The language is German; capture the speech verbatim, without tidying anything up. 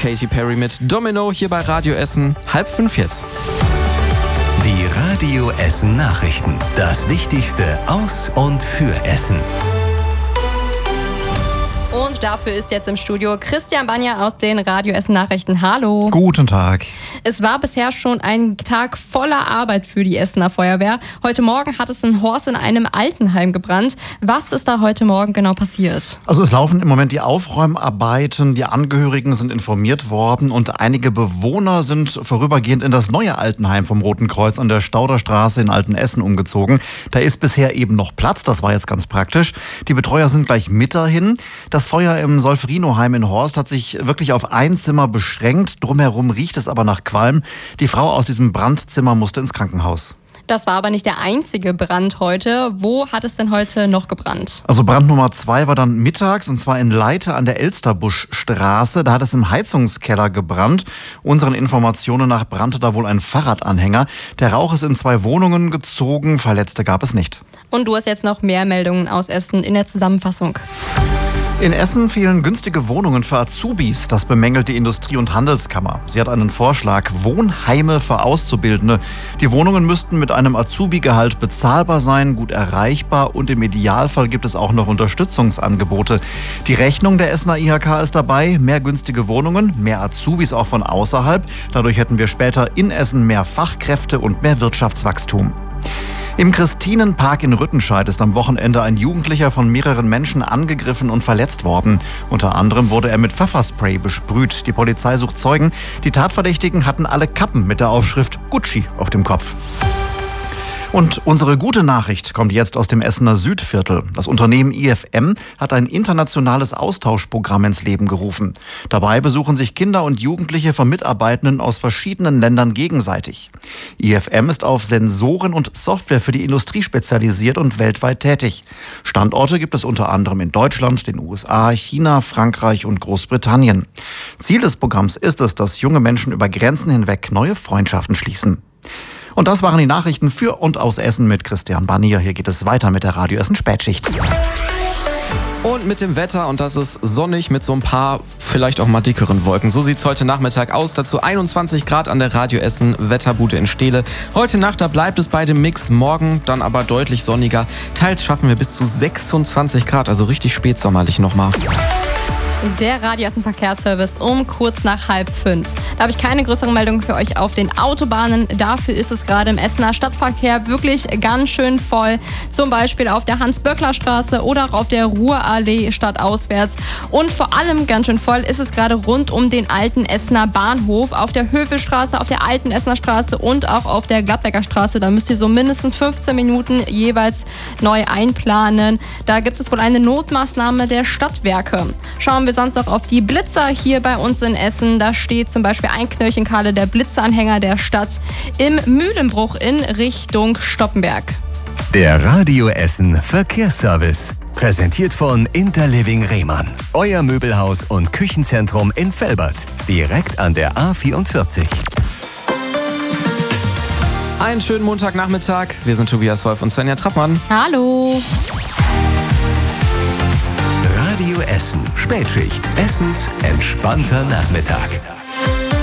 Katy Perry mit Domino hier bei Radio Essen. Halb fünf jetzt. Die Radio Essen Nachrichten. Das Wichtigste aus und für Essen. Und dafür ist jetzt im Studio Christian Banja aus den Radio Essen Nachrichten. Hallo. Guten Tag. Es war bisher schon ein Tag voller Arbeit für die Essener Feuerwehr. Heute Morgen hat es in Horst in einem Altenheim gebrannt. Was ist da heute Morgen genau passiert? Also es laufen im Moment die Aufräumarbeiten, die Angehörigen sind informiert worden und einige Bewohner sind vorübergehend in das neue Altenheim vom Roten Kreuz an der Stauderstraße in Altenessen umgezogen. Da ist bisher eben noch Platz, das war jetzt ganz praktisch. Die Betreuer sind gleich mit dahin. Das Feuer im Solferinoheim in Horst hat sich wirklich auf ein Zimmer beschränkt. Drumherum riecht es aber nach Qualm. Die Frau aus diesem Brandzimmer musste ins Krankenhaus. Das war aber nicht der einzige Brand heute. Wo hat es denn heute noch gebrannt? Also Brand Nummer zwei war dann mittags, und zwar in Leite an der Elsterbuschstraße. Da hat es im Heizungskeller gebrannt. Unseren Informationen nach brannte da wohl ein Fahrradanhänger. Der Rauch ist in zwei Wohnungen gezogen, Verletzte gab es nicht. Und du hast jetzt noch mehr Meldungen aus Essen in der Zusammenfassung. In Essen fehlen günstige Wohnungen für Azubis. Das bemängelt die Industrie- und Handelskammer. Sie hat einen Vorschlag: Wohnheime für Auszubildende. Die Wohnungen müssten mit einem Azubi-Gehalt bezahlbar sein, gut erreichbar, und im Idealfall gibt es auch noch Unterstützungsangebote. Die Rechnung der Essener I H K ist dabei: mehr günstige Wohnungen, mehr Azubis auch von außerhalb. Dadurch hätten wir später in Essen mehr Fachkräfte und mehr Wirtschaftswachstum. Im Christinenpark in Rüttenscheid ist am Wochenende ein Jugendlicher von mehreren Menschen angegriffen und verletzt worden. Unter anderem wurde er mit Pfefferspray besprüht. Die Polizei sucht Zeugen. Die Tatverdächtigen hatten alle Kappen mit der Aufschrift Gucci auf dem Kopf. Und unsere gute Nachricht kommt jetzt aus dem Essener Südviertel. Das Unternehmen I F M hat ein internationales Austauschprogramm ins Leben gerufen. Dabei besuchen sich Kinder und Jugendliche von Mitarbeitenden aus verschiedenen Ländern gegenseitig. I F M ist auf Sensoren und Software für die Industrie spezialisiert und weltweit tätig. Standorte gibt es unter anderem in Deutschland, den U S A, China, Frankreich und Großbritannien. Ziel des Programms ist es, dass junge Menschen über Grenzen hinweg neue Freundschaften schließen. Und das waren die Nachrichten für und aus Essen mit Christian Banja. Hier geht es weiter mit der Radio Essen Spätschicht. Und mit dem Wetter, und das ist sonnig mit so ein paar, vielleicht auch mal dickeren Wolken. So sieht's heute Nachmittag aus. Dazu einundzwanzig Grad an der Radio Essen Wetterbude in Steele. Heute Nacht, da bleibt es bei dem Mix. Morgen dann aber deutlich sonniger. Teils schaffen wir bis zu sechsundzwanzig Grad, also richtig spätsommerlich nochmal. Der Radio Essen Verkehrsservice um kurz nach halb fünf. Da habe ich keine größeren Meldungen für euch auf den Autobahnen. Dafür ist es gerade im Essener Stadtverkehr wirklich ganz schön voll. Zum Beispiel auf der Hans-Böckler-Straße oder auch auf der Ruhrallee stadtauswärts. Und vor allem ganz schön voll ist es gerade rund um den alten Essener Bahnhof. Auf der Hövelstraße, auf der alten Essener Straße und auch auf der Gladbecker Straße. Da müsst ihr so mindestens fünfzehn Minuten jeweils neu einplanen. Da gibt es wohl eine Notmaßnahme der Stadtwerke. Schauen wir sonst noch auf die Blitzer hier bei uns in Essen. Da steht zum Beispiel ein Knöllchenkahle der Blitzeranhänger der Stadt im Mühlenbruch in Richtung Stoppenberg. Der Radio Essen Verkehrsservice. Präsentiert von Interliving Rehmann. Euer Möbelhaus und Küchenzentrum in Velbert. Direkt an der A vierundvierzig. Einen schönen Montagnachmittag. Wir sind Tobias Wolf und Svenja Trappmann. Hallo. Radio Essen Spätschicht. Essens entspannter Nachmittag.